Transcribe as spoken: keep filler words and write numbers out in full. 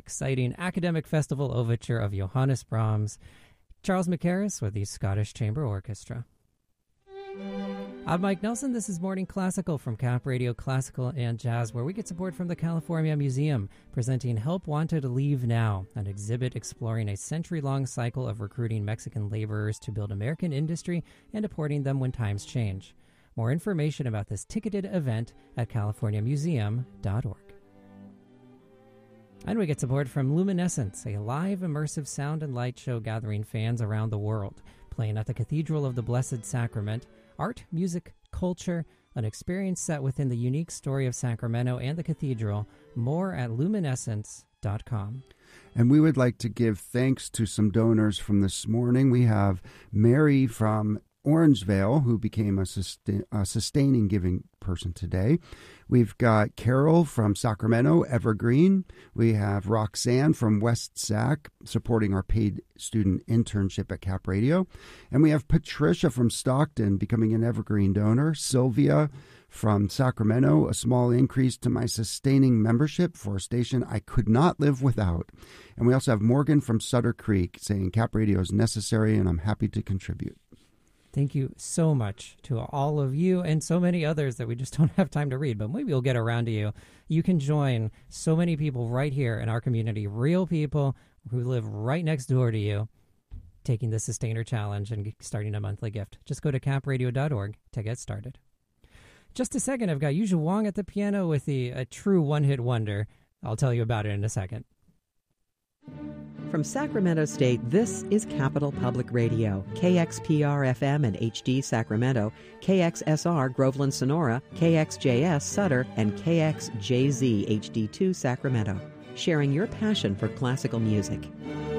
exciting academic festival overture of Johannes Brahms. Charles McCarris with the Scottish Chamber Orchestra. I'm Mike Nelson. This is Morning Classical from Cap Radio Classical and Jazz, where we get support from the California Museum, presenting Help Wanted Leave Now, an exhibit exploring a century-long cycle of recruiting Mexican laborers to build American industry and deporting them when times change. More information about this ticketed event at california museum dot org. And we get support from Luminescence, a live immersive sound and light show gathering fans around the world, playing at the Cathedral of the Blessed Sacrament. Art, music, culture, an experience set within the unique story of Sacramento and the cathedral. More at luminescence dot com. And we would like to give thanks to some donors from this morning. We have Mary from Orangevale, who became a, sustain, a sustaining giving person today. We've got Carol from Sacramento, Evergreen. We have Roxanne from West Sac, supporting our paid student internship at Cap Radio. And we have Patricia from Stockton, becoming an Evergreen donor. Sylvia from Sacramento, a small increase to my sustaining membership for a station I could not live without. And we also have Morgan from Sutter Creek, saying Cap Radio is necessary and I'm happy to contribute. Thank you so much to all of you and so many others that we just don't have time to read, but maybe we'll get around to you. You can join so many people right here in our community, real people who live right next door to you, taking the Sustainer Challenge and starting a monthly gift. Just go to cap radio dot org to get started. Just a second, I've got Yuzhu Wang at the piano with the a true one-hit wonder. I'll tell you about it in a second. From Sacramento State, this is Capital Public Radio, K X P R F M and H D Sacramento, K X S R Groveland Sonora, K X J S Sutter, and K X J Z H D two Sacramento, sharing your passion for classical music.